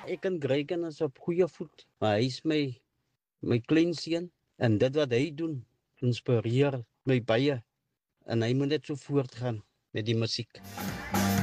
ek en Greyken is op goeie voet, maar hy is my kleinseun en dit wat hy doen, inspireer my baie en hy moet net so voortgaan met die musiek.